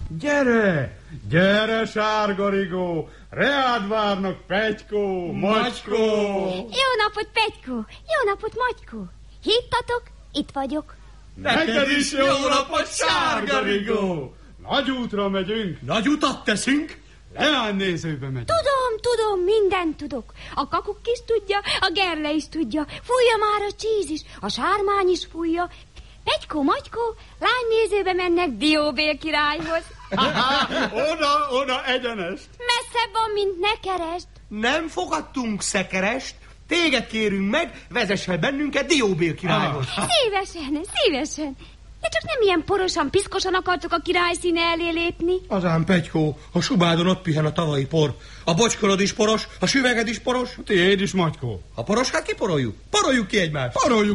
Gyere! Gyere, Sárgarigó! Reád várnak Petykó, Macskó! Jó napot, Petykó! Jó napot, Macskó! Hívtatok? Itt vagyok. Neked is jó napot, Sárgarigó! Nagy útra megyünk. Nagy utat teszünk. Leánynézőbe megyünk. Tudom, mindent tudok. A kakuk is tudja, a Gerle is tudja. Fújja már a csíz is, a sármány is fújja. Petykó, Macskó, lánynézőbe mennek Dióbél királyhoz. Oda, egyenest. Messzebb van, mint ne keresd. Nem fogadtunk szekerest. Téged kérünk meg, vezess el bennünket Dióbél királyhoz. Szívesen. De csak nem ilyen porosan, piszkosan akartok a király színe elé lépni. Azán, Petykó, a subádon ott pihen a tavalyi por. A bocskorod is poros, a süveged is poros. Tiéd is, Macskó. A poroskát kiporoljuk? Poroljuk ki egymást. Poroljuk